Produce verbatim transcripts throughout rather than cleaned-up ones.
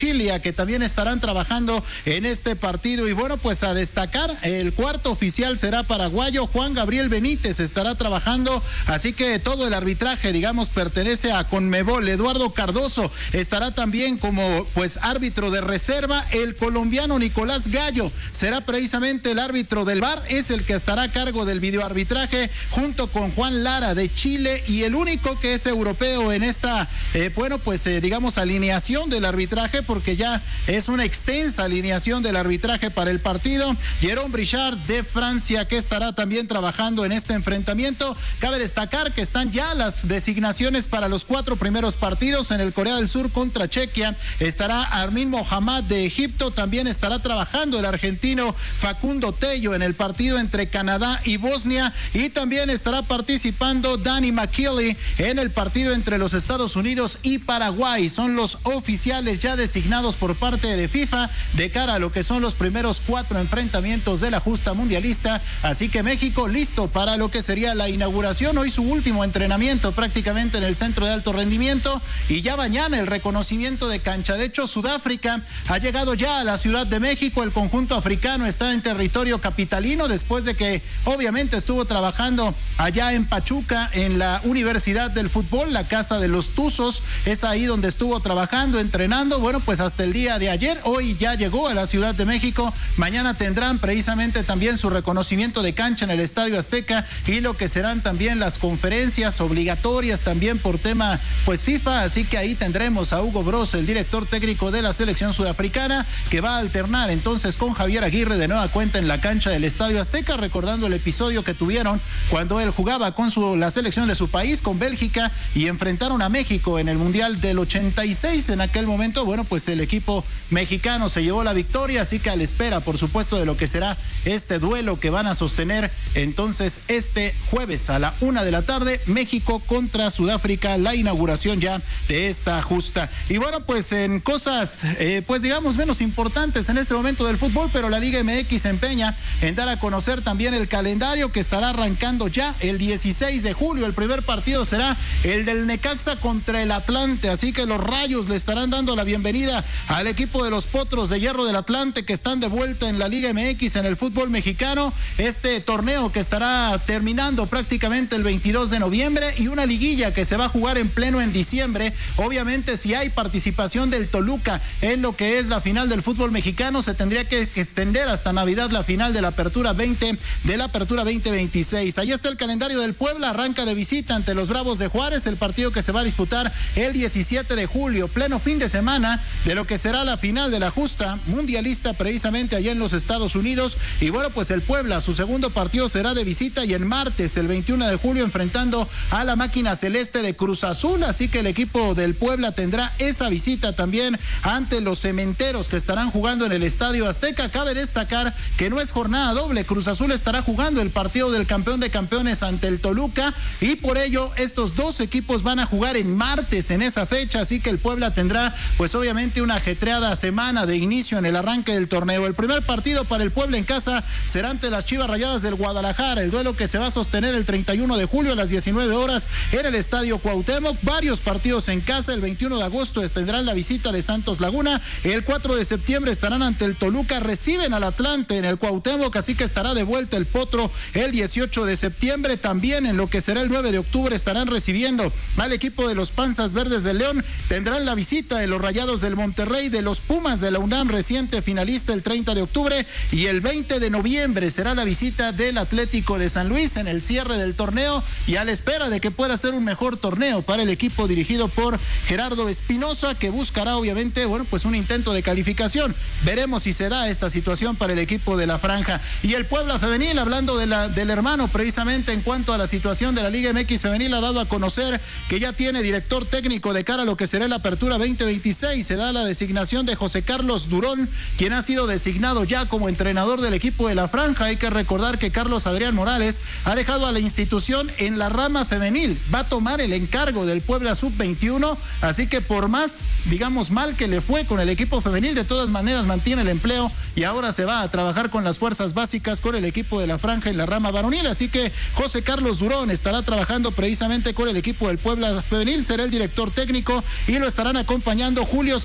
Chile, que también estarán trabajando en este partido. Y bueno, pues a destacar, el cuarto oficial será paraguayo, Juan Gabriel Benítez estará trabajando, así que todo el arbitraje, digamos, pertenece a Conmebol. Eduardo Cardoso estará también como pues árbitro de reserva. El colombiano Nicolás Gallo será precisamente el árbitro del V A R, es el que estará a cargo del videoarbitraje junto con Juan Lara de Chile, y el único que es europeo en esta, eh, bueno, pues eh, digamos alineación del arbitraje, porque ya es una extensa alineación del arbitraje para el partido. Jérôme Brichard de Francia, que estará también trabajando en este enfrentamiento. Cabe destacar que están ya las designaciones para los cuatro primeros partidos. En el Corea del Sur contra Chequia estará Armin Mohamed de Egipto, también estará trabajando el argentino Facundo Tello en el partido entre Canadá y Bosnia, y también estará participando Danny McKinley en el partido entre los Estados Unidos y Paraguay. Son los oficiales ya designados por parte de FIFA de cara a lo que son los primeros cuatro enfrentamientos de la justa mundialista, así que México listo para lo que sería la inauguración. Hoy su último entrenamiento prácticamente en el centro de alto rendimiento, y ya mañana el reconocimiento de cancha. De hecho, Sudáfrica ha llegado ya a la Ciudad de México. El conjunto africano está en territorio capitalino después de que obviamente estuvo trabajando allá en Pachuca en la Universidad del Fútbol, la casa de los Tuzos, es ahí donde estuvo trabajando, entrenando. Bueno, pues hasta el día de ayer, hoy ya llegó a la Ciudad de México. Mañana tendrán precisamente también su reconocimiento de cancha en el Estadio Azteca, y lo que serán también las conferencias obligatorias también por tema pues FIFA, así que ahí tendremos a Hugo Bross, el director técnico de la selección sudafricana, que va a alternar entonces con Javier Aguirre de nueva cuenta en la cancha del Estadio Azteca, recordando el episodio que tuvieron cuando él jugaba con su, la selección de su país, con Bélgica, y enfrentaron a México en el Mundial del ochenta y seis. En aquel momento, bueno, pues el equipo mexicano se llevó la victoria, así que a la espera, por supuesto, de lo que será este duelo que van a sostener entonces este jueves a la una de la tarde, México contra Sudáfrica, la inauguración ya de esta justa. Y bueno, pues en cosas, eh, pues digamos, menos importantes en este momento del fútbol, pero la Liga M X se empeña en dar a conocer también el calendario que estará arrancando ya el dieciséis de julio. El primer partido será el del Necaxa contra el Atlante, así que los Rayos le estarán dando la bienvenida al equipo de los Potros de Hierro del Atlante, que están de vuelta en la Liga M X en el fútbol mexicano. Este torneo que estará terminando prácticamente el veintidós de noviembre, y una liguilla que se va a jugar en pleno en diciembre. Obviamente, si hay participación del Toluca en lo que es la final del fútbol mexicano, se tendría que extender hasta Navidad la final de la Apertura veinte de la Apertura veinte veintiséis. Ahí está el calendario del Puebla, arranca de visita ante los Bravos de Juárez, el partido que se va a disputar el diecisiete de julio, pleno fin de semana de lo que será la final de la justa mundialista precisamente allá en los Estados Unidos. Y bueno, pues el Puebla, su segundo partido será de visita, y en martes, el veintiuno de julio, enfrentando a la máquina celeste de Cruz Azul, así que el equipo del Puebla tendrá esa visita también ante los Cementeros, que estarán jugando en el Estadio Azteca. Cabe destacar que no es jornada doble, Cruz Azul estará jugando el partido del campeón de campeones ante el Toluca, y por ello estos dos equipos van a jugar en martes en esa fecha, así que el Puebla tendrá pues obviamente una ajetreada semana de inicio en el arranque del torneo. El primer partido para el Puebla en casa será ante las Chivas Rayadas del Guadalajara, el duelo que se va a sostener el treinta y uno de julio a las diecinueve horas en el Estadio Cuauhtémoc. Varios partidos en casa. El veintiuno de agosto tendrán la visita de Santos Laguna, el cuatro de septiembre estarán ante el Toluca, reciben al Atlante en el Cuauhtémoc, así que estará de vuelta el Potro el dieciocho de septiembre. También en lo que será el nueve de octubre estarán recibiendo al equipo de los Panzas Verdes de León, tendrán la visita de los Rayados del Monterrey, de los Pumas de la UNAM, reciente finalista el treinta de octubre, y el veinte de noviembre será la visita del Atlético de San Luis en el cierre del torneo, y a la espera de que pueda ser un mejor torneo para el equipo dirigido por Gerardo Espinosa, que buscará obviamente, bueno, pues un intento de calificación. Veremos si se da esta situación para el equipo de la Franja. Y el Puebla femenil, hablando de la, del hermano precisamente en cuanto a la situación de la Liga M X femenil, ha dado a conocer que ya tiene director técnico de cara a lo que será la Apertura veinte veintiséis. Se da la designación de José Carlos Durón, quien ha sido designado ya como entrenador del equipo de la Franja. Hay que recordar que Carlos Adrián Morales ha dejado a la institución en la rama femenil, va a tomar el encargo del Puebla sub veintiuno, así que por más, digamos, mal que le fue con el equipo femenil, de todas maneras mantiene el empleo, y ahora se va a trabajar con las fuerzas básicas con el equipo de la Franja en la rama varonil. Así que José Carlos Durón estará trabajando precisamente con el equipo del Puebla femenil, será el director técnico, y lo estarán acompañando Julio César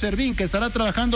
Servín, que estará trabajando